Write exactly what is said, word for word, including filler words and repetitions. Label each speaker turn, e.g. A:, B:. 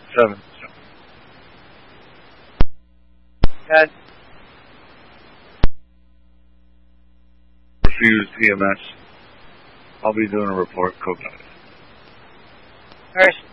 A: Seven.
B: Ten.
A: Refuse P M S. I'll be doing a report, code nine.
B: First.